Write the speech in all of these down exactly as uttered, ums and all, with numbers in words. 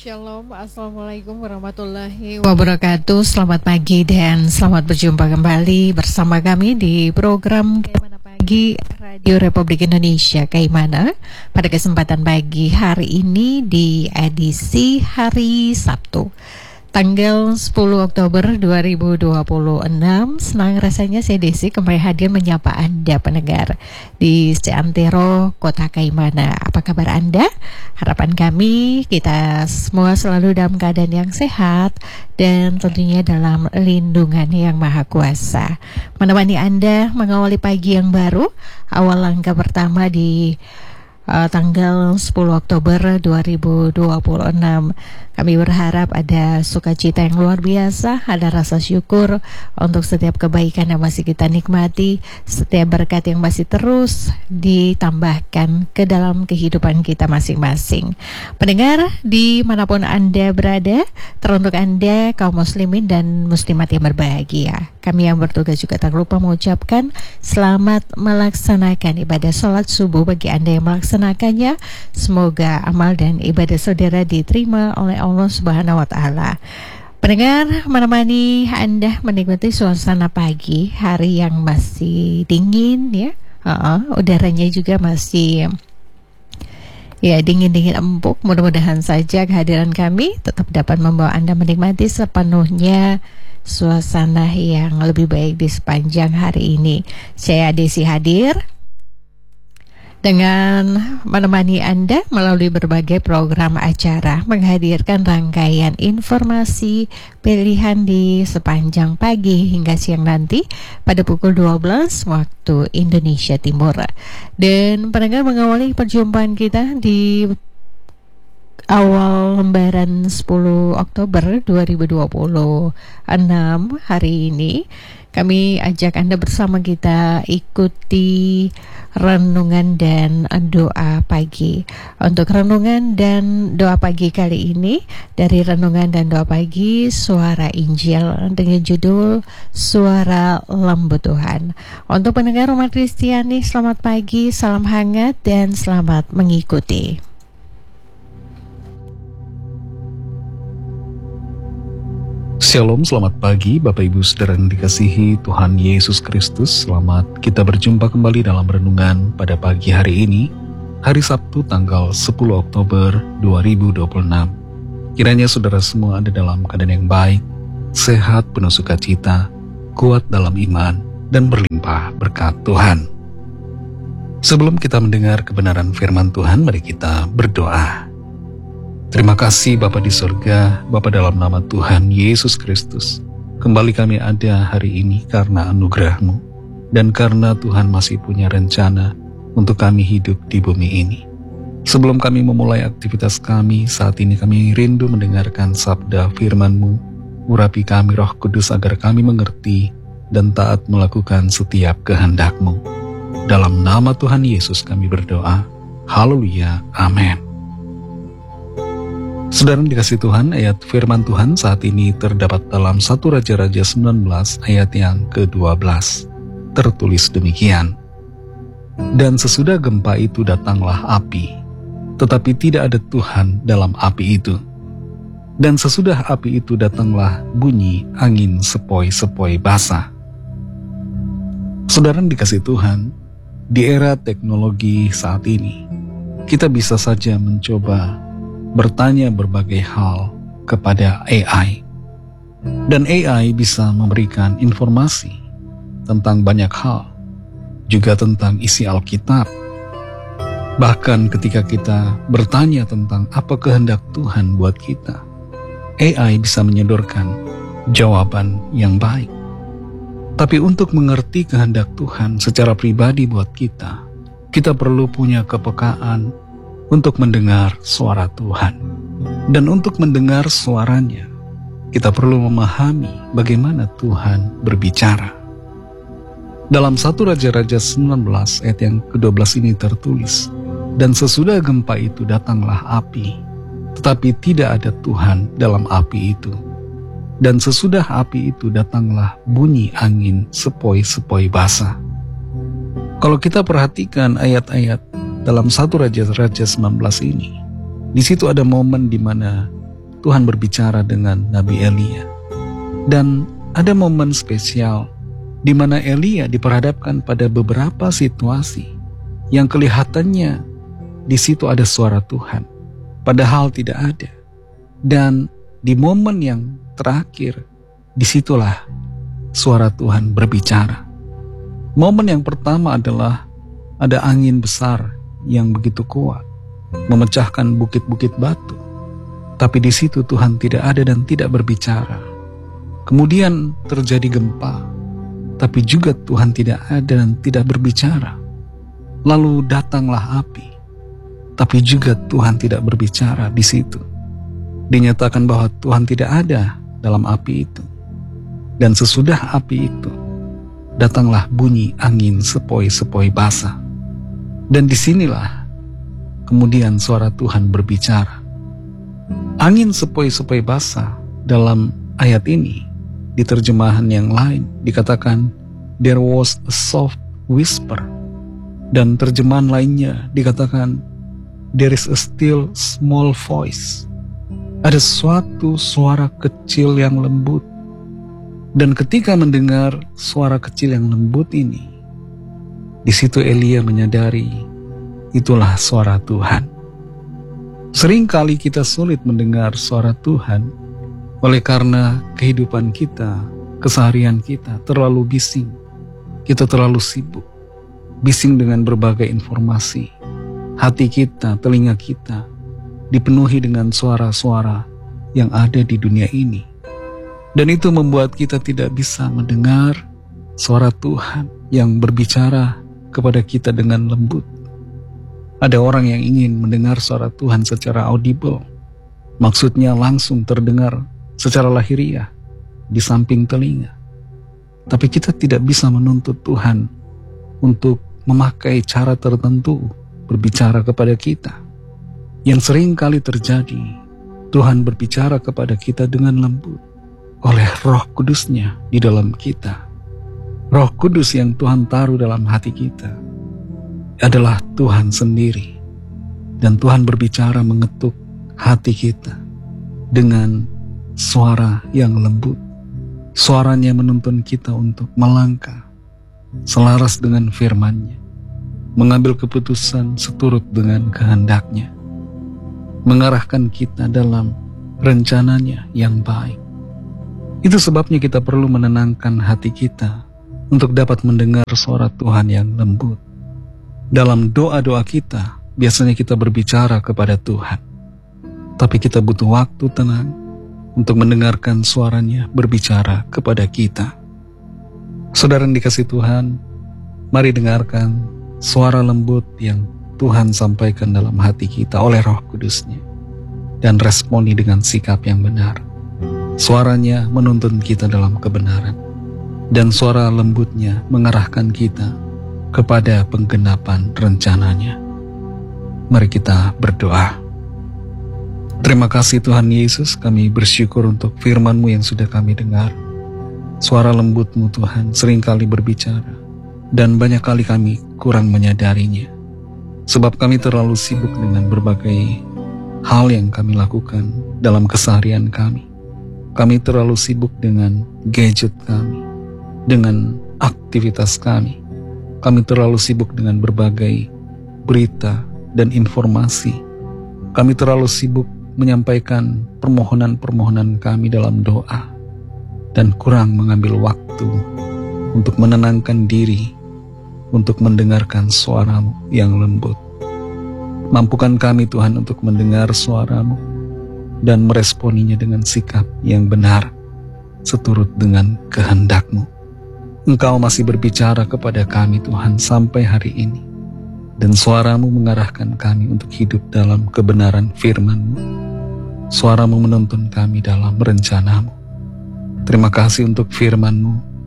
Shalom, Assalamualaikum warahmatullahi wabarakatuh. Selamat pagi dan selamat berjumpa kembali bersama kami di program Kaimana Pagi Radio Republik Indonesia Kaimana pada kesempatan pagi hari ini di edisi hari Sabtu tanggal sepuluh Oktober dua ribu dua puluh enam. Senang rasanya saya Desi kembali hadir menyapa Anda pendengar di seantero kota Kaimana. Apa kabar Anda? Harapan kami kita semua selalu dalam keadaan yang sehat dan tentunya dalam lindungan yang maha kuasa. Menemani Anda mengawali pagi yang baru, awal langkah pertama di Uh, tanggal sepuluh Oktober dua ribu dua puluh enam. Kami berharap ada sukacita yang luar biasa, ada rasa syukur untuk setiap kebaikan yang masih kita nikmati, setiap berkat yang masih terus ditambahkan ke dalam kehidupan kita masing-masing. Pendengar dimanapun Anda berada, teruntuk Anda kaum muslimin dan muslimat yang berbahagia, kami yang bertugas juga tak lupa mengucapkan selamat melaksanakan ibadah sholat subuh bagi Anda yang melaksanakannya. Semoga amal dan ibadah saudara diterima oleh Allah Subhanahu wa Ta'ala. Pendengar, menemani Anda menikmati suasana pagi hari yang masih dingin ya. Uh-uh, udaranya juga masih ya dingin-dingin empuk. Mudah-mudahan saja kehadiran kami tetap dapat membawa Anda menikmati sepenuhnya suasana yang lebih baik di sepanjang hari ini. Saya Desi hadir dengan menemani Anda melalui berbagai program acara, menghadirkan rangkaian informasi pilihan di sepanjang pagi hingga siang nanti pada pukul dua belas waktu Indonesia Timur. Dan pendengar, mengawali perjumpaan kita di awal lembaran sepuluh Oktober dua ribu dua puluh enam hari ini, kami ajak Anda bersama kita ikuti renungan dan doa pagi. Untuk renungan dan doa pagi kali ini dari renungan dan doa pagi Suara Injil dengan judul Suara Lembut Tuhan. Untuk pendengar umat Kristiani, selamat pagi, salam hangat dan selamat mengikuti. Shalom, selamat pagi Bapak Ibu Saudara yang dikasihi Tuhan Yesus Kristus. Selamat kita berjumpa kembali dalam renungan pada pagi hari ini, hari Sabtu tanggal sepuluh Oktober dua ribu dua puluh enam. Kiranya saudara semua ada dalam keadaan yang baik, sehat, penuh sukacita, kuat dalam iman, dan berlimpah berkat Tuhan. Sebelum kita mendengar kebenaran firman Tuhan, mari kita berdoa. Terima kasih Bapa di surga, Bapa dalam nama Tuhan Yesus Kristus. Kembali kami ada hari ini karena anugerah-Mu, dan karena Tuhan masih punya rencana untuk kami hidup di bumi ini. Sebelum kami memulai aktivitas kami, saat ini kami rindu mendengarkan sabda firman-Mu. Urapi kami Roh Kudus agar kami mengerti dan taat melakukan setiap kehendak-Mu. Dalam nama Tuhan Yesus kami berdoa. Haleluya, amin. Saudara dikasih Tuhan, ayat firman Tuhan saat ini terdapat dalam satu Raja-Raja sembilan belas ayat yang kedua belas. Tertulis demikian. Dan sesudah gempa itu datanglah api, tetapi tidak ada Tuhan dalam api itu. Dan sesudah api itu datanglah bunyi angin sepoi-sepoi basah. Saudara dikasih Tuhan, di era teknologi saat ini, kita bisa saja mencoba bertanya berbagai hal kepada A I. Dan A I bisa memberikan informasi tentang banyak hal, juga tentang isi Alkitab. Bahkan ketika kita bertanya tentang apa kehendak Tuhan buat kita, A I bisa menyodorkan jawaban yang baik. Tapi untuk mengerti kehendak Tuhan secara pribadi buat kita, kita perlu punya kepekaan untuk mendengar suara Tuhan. Dan untuk mendengar suaranya, kita perlu memahami bagaimana Tuhan berbicara. Dalam satu Raja-Raja sembilan belas ayat yang kedua belas ini tertulis, dan sesudah gempa itu datanglah api, tetapi tidak ada Tuhan dalam api itu. Dan sesudah api itu datanglah bunyi angin sepoi-sepoi basah. Kalau kita perhatikan ayat-ayat dalam satu Raja-Raja sembilan belas ini, di situ ada momen di mana Tuhan berbicara dengan Nabi Elia. Dan ada momen spesial di mana Elia diperhadapkan pada beberapa situasi yang kelihatannya di situ ada suara Tuhan, padahal tidak ada. Dan di momen yang terakhir, disitulah suara Tuhan berbicara. Momen yang pertama adalah ada angin besar yang begitu kuat, memecahkan bukit-bukit batu. Tapi di situ Tuhan tidak ada dan tidak berbicara. Kemudian terjadi gempa, tapi juga Tuhan tidak ada dan tidak berbicara. Lalu datanglah api, tapi juga Tuhan tidak berbicara di situ. Dinyatakan bahwa Tuhan tidak ada dalam api itu. Dan sesudah api itu, datanglah bunyi angin sepoi-sepoi basah. Dan disinilah kemudian suara Tuhan berbicara. Angin sepoi-sepoi basah dalam ayat ini, di terjemahan yang lain dikatakan there was a soft whisper. Dan terjemahan lainnya dikatakan there is a still small voice. Ada suatu suara kecil yang lembut. Dan ketika mendengar suara kecil yang lembut ini, di situ Elia menyadari itulah suara Tuhan. Seringkali kita sulit mendengar suara Tuhan oleh karena kehidupan kita, keseharian kita terlalu bising. Kita terlalu sibuk, bising dengan berbagai informasi. Hati kita, telinga kita dipenuhi dengan suara-suara yang ada di dunia ini. Dan itu membuat kita tidak bisa mendengar suara Tuhan yang berbicara kepada kita dengan lembut. Ada orang yang ingin mendengar suara Tuhan secara audible. Maksudnya langsung terdengar secara lahiriah di samping telinga. Tapi kita tidak bisa menuntut Tuhan untuk memakai cara tertentu berbicara kepada kita. Yang sering kali terjadi, Tuhan berbicara kepada kita dengan lembut oleh Roh Kudus-Nya di dalam kita. Roh Kudus yang Tuhan taruh dalam hati kita adalah Tuhan sendiri. Dan Tuhan berbicara mengetuk hati kita dengan suara yang lembut. Suaranya menuntun kita untuk melangkah selaras dengan firman-Nya, mengambil keputusan seturut dengan kehendak-Nya, mengarahkan kita dalam rencana-Nya yang baik. Itu sebabnya kita perlu menenangkan hati kita untuk dapat mendengar suara Tuhan yang lembut. Dalam doa-doa kita, biasanya kita berbicara kepada Tuhan. Tapi kita butuh waktu tenang untuk mendengarkan suaranya berbicara kepada kita. Saudara yang dikasihi Tuhan, mari dengarkan suara lembut yang Tuhan sampaikan dalam hati kita oleh Roh Kudus-Nya. Dan responi dengan sikap yang benar. Suaranya menuntun kita dalam kebenaran. Dan suara lembutnya mengarahkan kita kepada penggenapan rencananya. Mari kita berdoa. Terima kasih Tuhan Yesus, kami bersyukur untuk firman-Mu yang sudah kami dengar. Suara lembut-Mu Tuhan seringkali berbicara, dan banyak kali kami kurang menyadarinya. Sebab kami terlalu sibuk dengan berbagai hal yang kami lakukan dalam keseharian kami. Kami terlalu sibuk dengan gadget kami, dengan aktivitas kami. Kami terlalu sibuk dengan berbagai berita dan informasi. Kami terlalu sibuk menyampaikan permohonan-permohonan kami dalam doa dan kurang mengambil waktu untuk menenangkan diri, untuk mendengarkan suara-Mu yang lembut. Mampukan kami Tuhan untuk mendengar suara-Mu dan meresponinya dengan sikap yang benar, seturut dengan kehendak-Mu. Engkau masih berbicara kepada kami Tuhan sampai hari ini. Dan suara-Mu mengarahkan kami untuk hidup dalam kebenaran firman-Mu. Suara-Mu menuntun kami dalam rencana-Mu. Terima kasih untuk firman-Mu.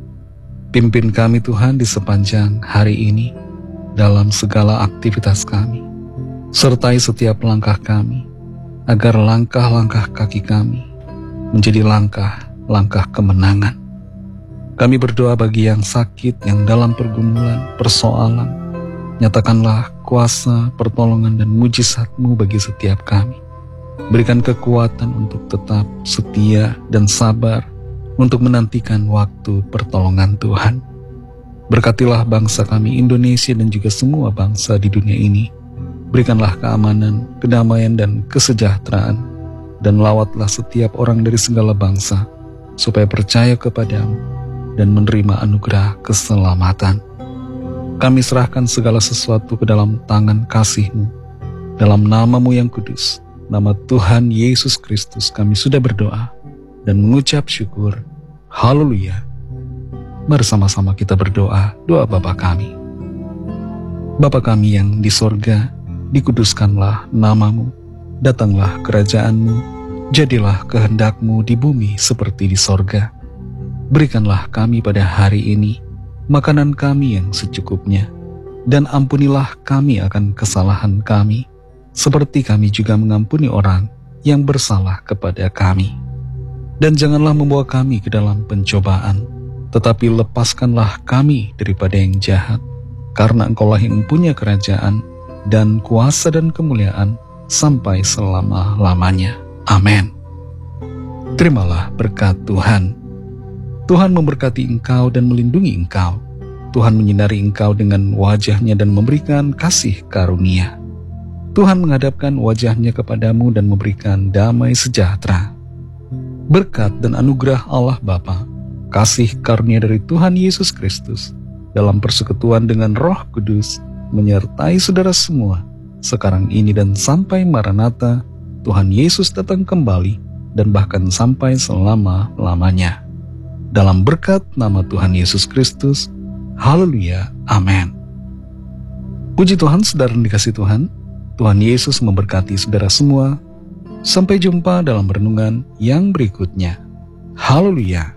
Pimpin kami Tuhan di sepanjang hari ini dalam segala aktivitas kami. Sertai setiap langkah kami, agar langkah-langkah kaki kami menjadi langkah-langkah kemenangan. Kami berdoa bagi yang sakit, yang dalam pergumulan, persoalan. Nyatakanlah kuasa, pertolongan, dan mujizat-Mu bagi setiap kami. Berikan kekuatan untuk tetap setia dan sabar untuk menantikan waktu pertolongan Tuhan. Berkatilah bangsa kami Indonesia dan juga semua bangsa di dunia ini. Berikanlah keamanan, kedamaian, dan kesejahteraan. Dan lawatlah setiap orang dari segala bangsa supaya percaya kepadamu dan menerima anugerah keselamatan. Kami serahkan segala sesuatu ke dalam tangan kasih-Mu. Dalam nama-Mu yang kudus, nama Tuhan Yesus Kristus, kami sudah berdoa dan mengucap syukur. Haleluya. Bersama-sama kita berdoa, doa Bapa kami. Bapa kami yang di sorga, dikuduskanlah nama-Mu, datanglah kerajaan-Mu, jadilah kehendak-Mu di bumi seperti di sorga. Berikanlah kami pada hari ini makanan kami yang secukupnya, dan ampunilah kami akan kesalahan kami, seperti kami juga mengampuni orang yang bersalah kepada kami. Dan janganlah membawa kami ke dalam pencobaan, tetapi lepaskanlah kami daripada yang jahat, karena Engkaulah yang mempunyai kerajaan dan kuasa dan kemuliaan sampai selama-lamanya. Amin. Terimalah berkat Tuhan. Tuhan memberkati engkau dan melindungi engkau. Tuhan menyinari engkau dengan wajah-Nya dan memberikan kasih karunia. Tuhan menghadapkan wajah-Nya kepadamu dan memberikan damai sejahtera. Berkat dan anugerah Allah Bapa, kasih karunia dari Tuhan Yesus Kristus, dalam persekutuan dengan Roh Kudus, menyertai saudara semua, sekarang ini dan sampai Maranatha, Tuhan Yesus datang kembali, dan bahkan sampai selama-lamanya. Dalam berkat nama Tuhan Yesus Kristus, haleluya, amin. Puji Tuhan, saudara yang dikasihi Tuhan, Tuhan Yesus memberkati saudara semua. Sampai jumpa dalam renungan yang berikutnya. Haleluya.